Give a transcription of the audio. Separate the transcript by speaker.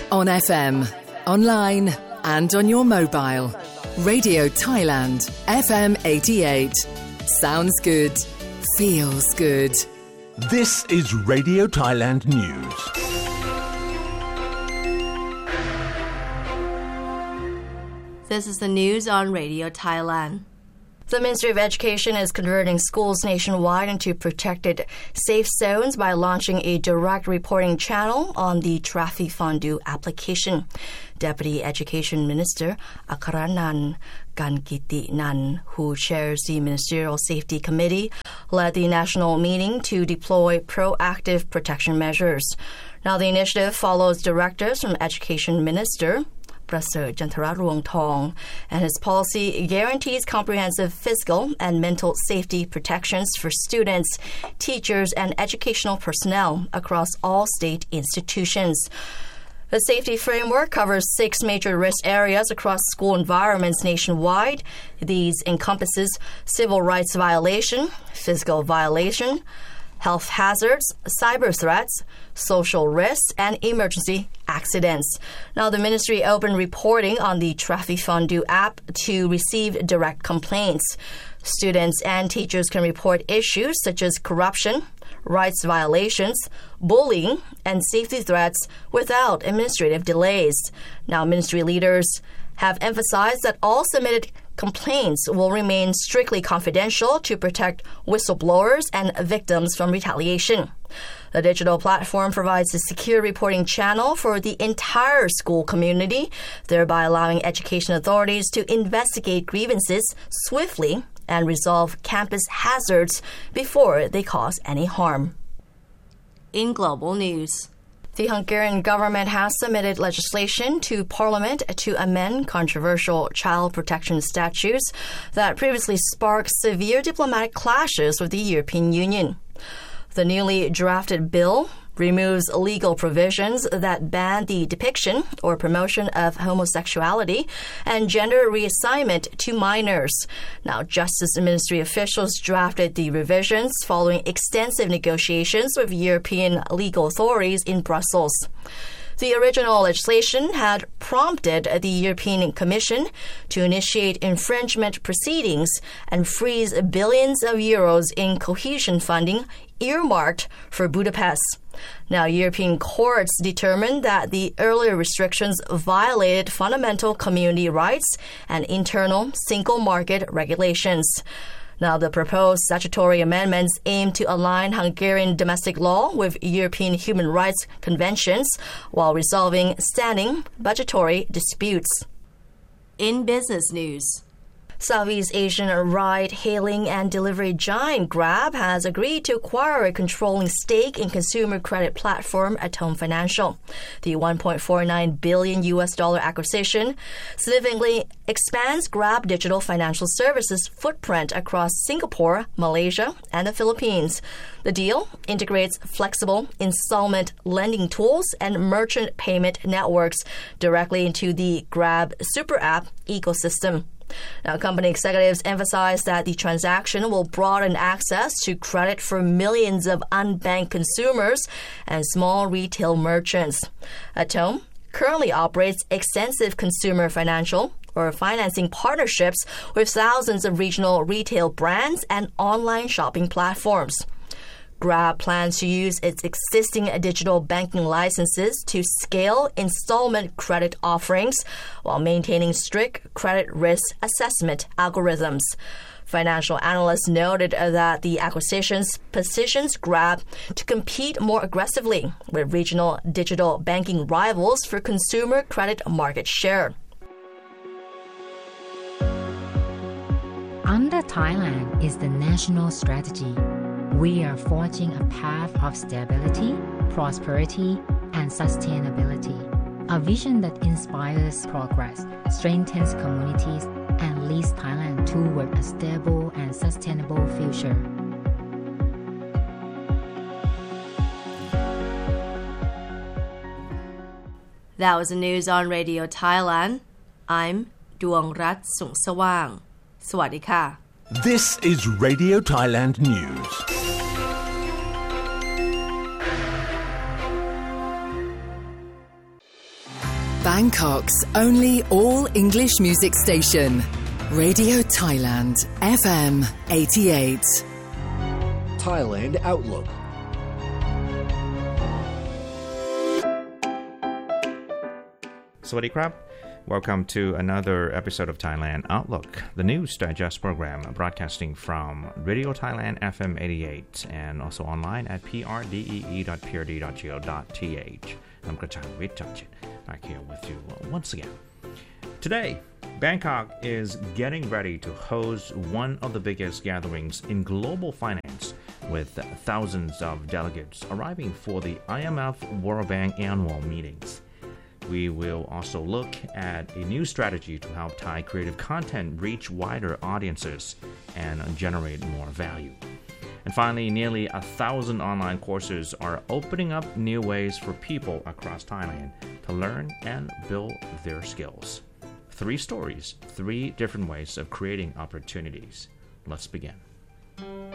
Speaker 1: On FM, online and on your mobile. Radio Thailand, FM 88. Sounds good. Feels good.
Speaker 2: This is Radio Thailand News.
Speaker 3: This is the news on Radio Thailand. The Ministry of Education is converting schools nationwide into protected safe zones by launching a direct reporting channel on the Trafi Fondue application. Deputy Education Minister Akaranan Kankitinan, who chairs the Ministerial Safety Committee, led the national meeting to deploy proactive protection measures. Now, the initiative follows directives from Education Minister Prasert Jantarat-Ruangthong, and his policy guarantees comprehensive physical and mental safety protections for students, teachers, and educational personnel across all state institutions. The safety framework covers 6 major risk areas across school environments nationwide. These encompasses civil rights violation, physical violation, health hazards, cyber threats, social risks, and emergency accidents. Now, the ministry opened reporting on the Trafi Fondue app to receive direct complaints. Students and teachers can report issues such as corruption, rights violations, bullying, and safety threats without administrative delays. Now, ministry leaders have emphasized that all submitted complaints will remain strictly confidential to protect whistleblowers and victims from retaliation. The digital platform provides a secure reporting channel for the entire school community, thereby allowing education authorities to investigate grievances swiftly and resolve campus hazards before they cause any harm. In global news, the Hungarian government has submitted legislation to Parliament to amend controversial child protection statutes that previously sparked severe diplomatic clashes with the European Union. The newly drafted bill removes legal provisions that ban the depiction or promotion of homosexuality and gender reassignment to minors. Now, Justice Ministry officials drafted the revisions following extensive negotiations with European legal authorities in Brussels. The original legislation had prompted the European Commission to initiate infringement proceedings and freeze billions of euros in cohesion funding earmarked for Budapest. Now, European courts determined that the earlier restrictions violated fundamental community rights and internal single market regulations. Now, the proposed statutory amendments aim to align Hungarian domestic law with European human rights conventions while resolving standing budgetary disputes. In business news, Southeast Asian ride-hailing and delivery giant Grab has agreed to acquire a controlling stake in consumer credit platform Atome Financial. The $1.49 billion acquisition significantly expands Grab Digital Financial Services' footprint across Singapore, Malaysia, and the Philippines. The deal integrates flexible installment lending tools and merchant payment networks directly into the Grab Super App ecosystem. Now, company executives emphasize that the transaction will broaden access to credit for millions of unbanked consumers and small retail merchants. Atome currently operates extensive consumer financial or financing partnerships with thousands of regional retail brands and online shopping platforms. Grab plans to use its existing digital banking licenses to scale installment credit offerings while maintaining strict credit risk assessment algorithms. Financial analysts noted that the acquisitions positions Grab to compete more aggressively with regional digital banking rivals for consumer credit market share.
Speaker 4: Under Thailand is the national strategy. We are forging a path of stability, prosperity, and sustainability. A vision that inspires progress, strengthens communities, and leads Thailand toward a stable and sustainable future.
Speaker 3: That was the news on Radio Thailand. I'm Duangrat Sungsawang. Swadika.
Speaker 2: This is Radio Thailand News.
Speaker 1: Bangkok's only all-English music station. Radio Thailand, FM 88.
Speaker 5: Thailand Outlook.
Speaker 6: Sawadee krab. Welcome to another episode of Thailand Outlook, the news digest program broadcasting from Radio Thailand FM 88 and also online at prdee.prd.go.th. I'm Krachan Vichachin, back here with you once again. Today, Bangkok is getting ready to host one of the biggest gatherings in global finance, with thousands of delegates arriving for the IMF World Bank annual meetings. We will also look at a new strategy to help Thai creative content reach wider audiences and generate more value. And finally, nearly 1,000 online courses are opening up new ways for people across Thailand to learn and build their skills. 3 stories, 3 different ways of creating opportunities. Let's begin.